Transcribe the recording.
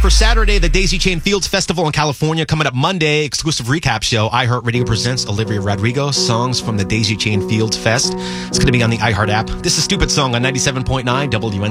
for Saturday, the Daisy Chain Fields Festival in California. Coming up Monday, exclusive recap show. iHeartRadio presents Olivia Rodrigo, songs from the Daisy Chain Fields Fest. It's going to be on the iHeart app. This is Stupid Song on 97.9 WN.